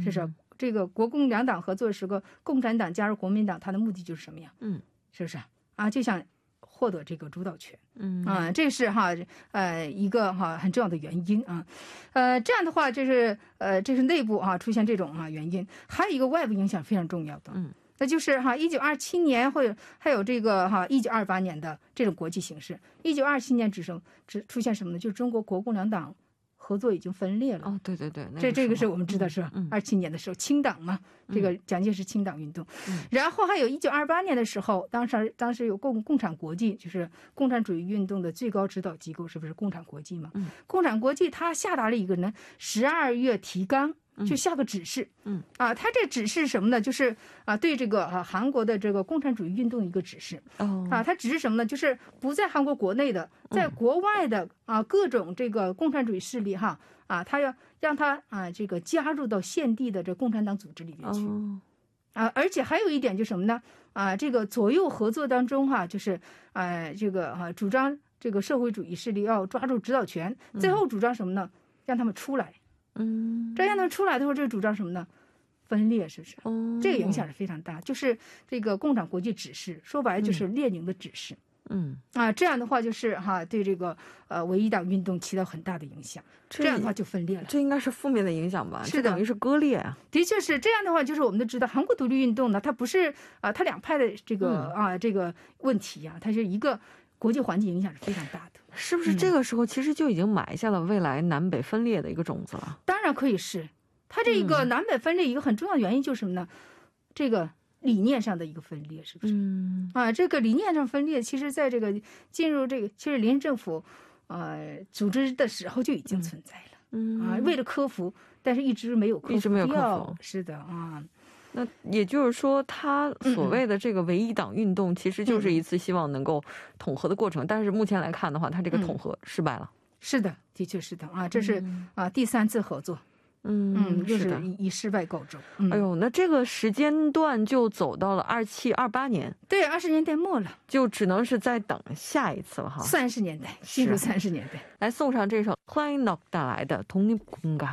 是不是？这个国共两党合作的时候，共产党加入国民党，它的目的就是什么呀？是不是啊？就想获得这个主导权。这是一个很重要的原因啊。这样的话，这是内部出现这种原因，还有一个外部影响非常重要的。那就是1927年还有这个1928年的这种国际形势。1927年只出现什么呢？就是中国国共两党合作已经分裂了。 对对对， 这个是我们知道是吧？27年的时候，清党嘛，这个蒋介石清党运动。然后还有1928年的时候，当时有共产国际，就是共产主义运动的最高指导机构，是不是共产国际嘛？共产国际它下达了一个呢12月提纲。就下个指示。他这指示什么呢？就是对这个韩国的这个共产主义运动的一个指示。它指示什么呢？就是不在韩国国内的，在国外的各种这个共产主义势力他要让他这个加入到现地的这共产党组织里面去。而且还有一点就是什么呢？这个左右合作当中就是这个主张这个社会主义势力要抓住指导权，最后主张什么呢？让他们出来。这样呢出来的时候，这个主张什么呢？分裂，是不是？这个影响是非常大，就是这个共产国际指示，说白了就是列宁的指示。这样的话就是对这个唯一党运动起到很大的影响。这样的话就分裂了。这应该是负面的影响吧？是的，等于是割裂啊。的确是这样的话，就是我们都知道，韩国独立运动呢，它不是它两派的这个这个问题它是一个国际环境影响是非常大的。是不是这个时候其实就已经埋下了未来南北分裂的一个种子了？当然可以是。它这个南北分裂一个很重要的原因就是什么呢？这个理念上的一个分裂，是不是？这个理念上分裂，其实在这个进入这个其实联合政府组织的时候就已经存在了。为了克服，但是一直没有克服。是的那也就是说，他所谓的这个唯一党运动，其实就是一次希望能够统合的过程。但是目前来看的话，他这个统合失败了。是的，的确是的这是第3次合作。就是以失败告终。哎呦，那这个时间段就走到了27、28年。对，20年代末了，就只能是再等下一次了哈。30年代，进入30年代。来送上这首欢迎带来的독립공가。